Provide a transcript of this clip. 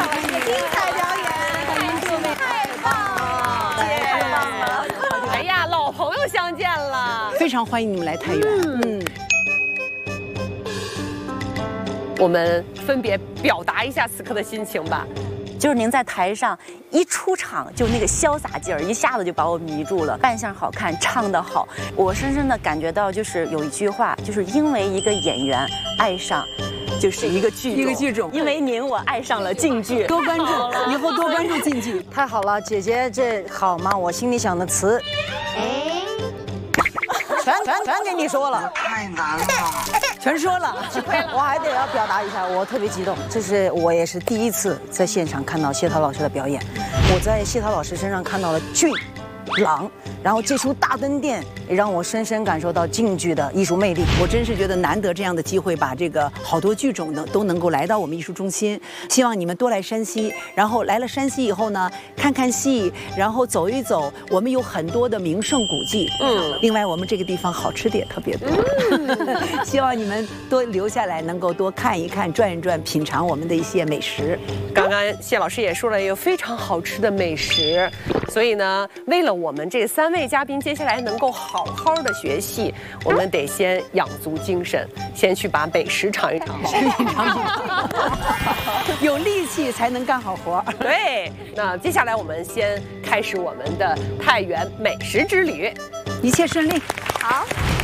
精彩表演，太棒了，太棒了！ 哎呀，老朋友相见了， 非常欢迎你们来太原。 我们分别表达一下此刻的心情吧。 就是您在台上一出场就那个潇洒劲儿，一下子就把我迷住了。扮相好看，唱得好，我深深的感觉到，就是有一句话，就是因为一个演员爱上，就是一个剧种。因为您，我爱上了晋剧。 多关注，以后多关注晋剧。 太好了，姐姐这好吗？我心里想的词，全给你说了， 太难了， 全说了，吃亏了。我还得要表达一下，我特别激动，这是我也是第一次在现场看到谢涛老师的表演，我在谢涛老师身上看到了俊、朗，然后这出大灯殿也让我深深感受到晋剧的艺术魅力。 我真是觉得难得这样的机会，把这个好多剧种都能够来到我们艺术中心。希望你们多来山西，然后来了山西以后呢，看看戏，然后走一走。我们有很多的名胜古迹，另外我们这个地方好吃的也特别多。希望你们多留下来，能够多看一看、转一转，品尝我们的一些美食。 刚刚谢老师也说了，有非常好吃的美食，所以呢，为了我们这3位嘉宾接下来能够好好的学戏，我们得先养足精神，先去把美食尝一尝。 有力气才能干好活。 对，那接下来我们先开始我们的太原美食之旅， 一切顺利。 好。